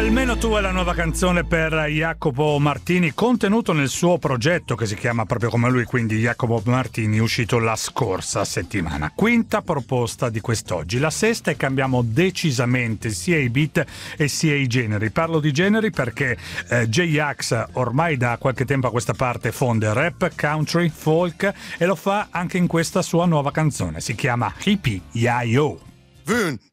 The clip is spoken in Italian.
Almeno tu è la nuova canzone per Jacopo Martini, contenuto nel suo progetto che si chiama proprio come lui, quindi Jacopo Martini, uscito la scorsa settimana. Quinta proposta di quest'oggi, la sesta, e cambiamo decisamente sia i beat e sia i generi. Parlo di generi perché J-Ax ormai da qualche tempo a questa parte fonde rap, country, folk e lo fa anche in questa sua nuova canzone, si chiama Hippie Ya-Yo. 1,